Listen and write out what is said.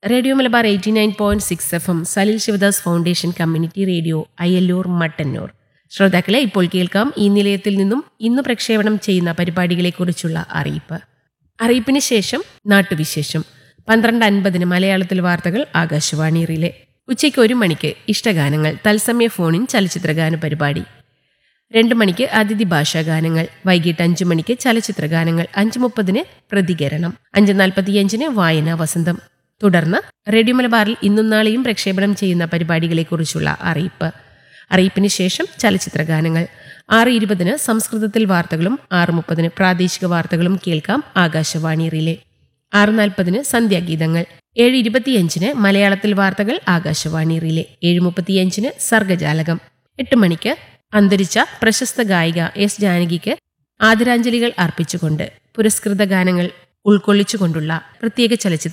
Radio Malabar 89.6 FM Salil Sivadas foundation community radio Ayyallur Mattannur. ശ്രോതാക്കളെ, ഇപ്പോൾ കേൾക്കാം ഈ നിലയത്തിൽ നിന്നും ഇന്ന് പ്രക്ഷേപണം ചെയ്യുന്ന പരിപാടികളെക്കുറിച്ചുള്ള അറിയിപ്പ്. അറിയിപ്പിന് ശേഷം നാട്ടുവിശേഷം. 12:50 മലയാളത്തിൽ വാർത്തകൾ ആകാശവാണി റിലേ. ഉച്ചയ്ക്ക് 1 മണിക്ക് ഇഷ്ടഗാനങ്ങൾ തത്സമയ ഫോണിൻ ചലച്ചിത്രഗാന പരിപാടി. 2 മണിക്ക് അതിഥി ഭാഷാഗാനങ്ങൾ. വൈകിട്ട് 5 മണിക്ക് ചലച്ചിത്രഗാനങ്ങൾ. 5:30 പ്രതികരണം. 5:45 വായനാ വസന്തം. തുടർന്ന് റേഡിയോ മലബാറിൽ ഇന്നും നാളെയും പ്രക്ഷേപണം ചെയ്യുന്ന പരിപാടികളെക്കുറിച്ചുള്ള അറിയിപ്പ്. അറിയിപ്പിന് ശേഷം ചലച്ചിത്രഗാനങ്ങൾ. 6:20 സംസ്കൃതത്തിൽ വാർത്തകളും 6:30 പ്രാദേശിക വാർത്തകളും കേൾക്കാം ആകാശവാണി റിലേ. 6:40 സന്ധ്യാഗീതങ്ങൾ. 7:25 മലയാളത്തിൽ വാർത്തകൾ ആകാശവാണി റിലേ. 7:35 സർഗജാലകം. 8 മണിക്ക് അന്തരിച്ച പ്രശസ്ത ഗായിക എസ് ജാനകിക്ക് ആദരാഞ്ജലികൾ അർപ്പിച്ചുകൊണ്ട് പുരസ്കൃത ഗാനങ്ങൾ ഉൾക്കൊള്ളിച്ചുകൊണ്ടുള്ള പ്രത്യേക ചലച്ചിത്ര